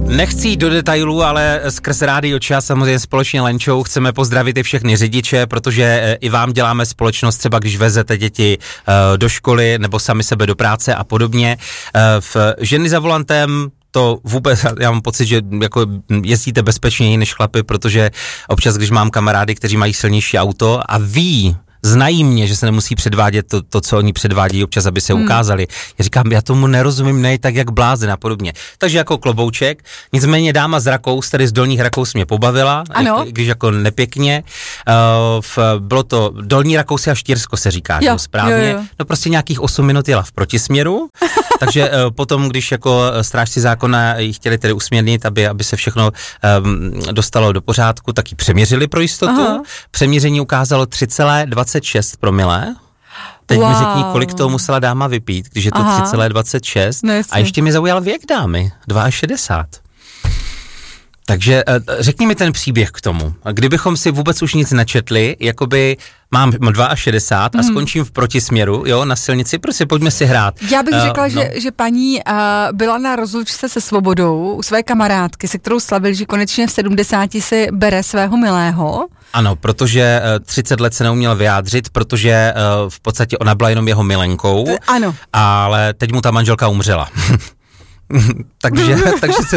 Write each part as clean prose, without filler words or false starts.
Nechci jít do detailů, ale skrz Rádio Čas samozřejmě společně Lenčou chceme pozdravit i všechny řidiče, protože i vám děláme společnost, třeba když vezete děti do školy nebo sami sebe do práce a podobně. Ženy za volantem to vůbec, já mám pocit, že jako jezdíte bezpečněji než chlapi, protože občas, když mám kamarády, kteří mají silnější auto a znají mě, že se nemusí předvádět to, co oni předvádí občas, aby se ukázali. Já říkám, já tomu nerozumím, nej tak jak blázen a podobně. Takže jako klobouček. Nicméně dáma z Rakous, tady z Dolních Rakous mě pobavila, když jako nepěkně. Bylo to Dolní Rakousy a Štýrsko se říká, jo, správně. Jo. No prostě nějakých 8 minut jela v protisměru. Takže potom, když jako strážci zákona ji chtěli tedy usměrnit, aby se všechno dostalo do pořádku, tak ji přeměřili pro jistotu. Aha. Přeměření ukázalo 3,26 promile. Teď mi řekni, kolik toho musela dáma vypít, když je to 3,26. No, a ještě mi zaujal věk dámy, 62. Takže řekni mi ten příběh k tomu. Kdybychom si vůbec už nic nečetli, jakoby mám 62 a skončím v protisměru, jo, na silnici, prostě pojďme si hrát. Já bych řekla, že paní byla na rozlučce se Svobodou u své kamarádky, se kterou slavil, že konečně v 70 si bere svého milého. Ano, protože 30 let se neuměl vyjádřit, protože v podstatě ona byla jenom jeho milenkou. Ano. Ale teď mu ta manželka umřela. takže se...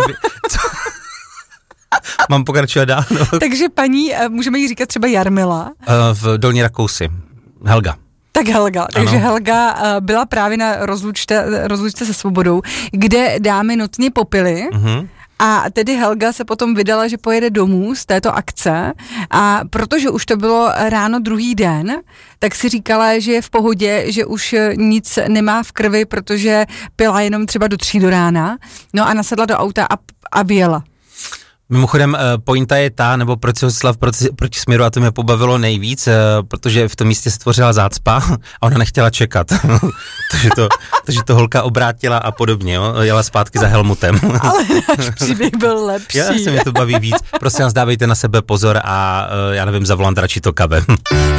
Mám pokračovat dál. No. Takže paní, můžeme jí říkat třeba Jarmila. V Dolní Rakousy. Helga. Tak Helga. Takže Helga byla právě na rozlučce se Svobodou, kde dámy notně popily. A tedy Helga se potom vydala, že pojede domů z této akce a protože už to bylo ráno druhý den, tak si říkala, že je v pohodě, že už nic nemá v krvi, protože pila jenom třeba do 3 do rána. No a nasedla do auta a vyjela. Mimochodem, pointa je ta, nebo proč se hostila proti směru, a to mě pobavilo nejvíc, protože v tom místě se tvořila zácpa a ona nechtěla čekat. takže to holka obrátila a podobně, jo? Jela zpátky za Helmutem. Ale náš příběh byl lepší. Já se mě to baví víc. Prosím vás, dávejte na sebe pozor a já nevím, zavolant radši to kave.